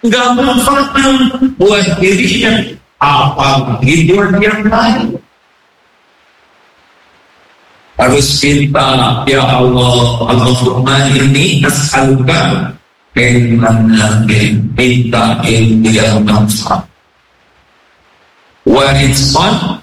nggak manfaat buat dirinya, apalagi buat yang lain. Harus minta, ya Allah, Allahumma inni as'aluka ilman nafi'an, minta ilmu yang manfaat, wa rizqan